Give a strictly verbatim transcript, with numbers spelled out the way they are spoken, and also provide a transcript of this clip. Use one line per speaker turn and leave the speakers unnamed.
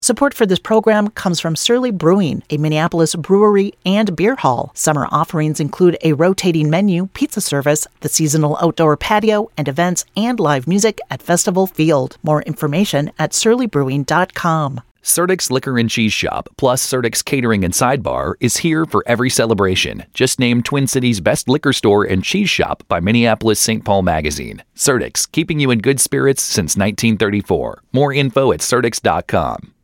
Support for this program comes from Surly Brewing, a Minneapolis brewery and beer hall. Summer offerings include a rotating menu, pizza service, the seasonal outdoor patio, and events and live music at Festival Field. More information at surly brewing dot com.
Surtick's Liquor and Cheese Shop, plus Surtick's Catering and Sidebar, is here for every celebration. Just named Twin Cities' best liquor store and cheese shop by Minneapolis Saint Paul Magazine. Surtick's, keeping you in good spirits since nineteen thirty-four. More info at surticks dot com.